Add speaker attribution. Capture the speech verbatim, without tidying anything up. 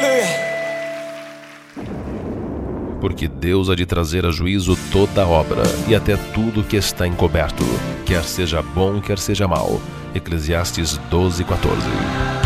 Speaker 1: Aleluia.
Speaker 2: Porque Deus há de trazer a juízo toda obra, e até tudo que está encoberto, quer seja bom, quer seja mal. Eclesiastes doze, quatorze.